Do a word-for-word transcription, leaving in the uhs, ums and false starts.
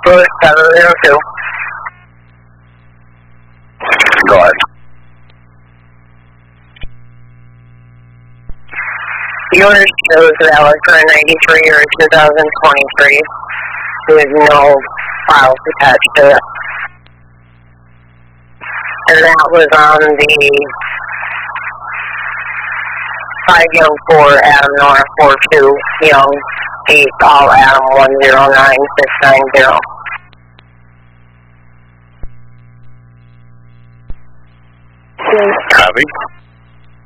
Road seven zero two. Go ahead. Yours shows valid for a ninety-three or two thousand twenty-three with no files attached to it. And that was on the five Young four, Adam Nora four two, Young eight, all Adam one zero nine six nine zero. Copy.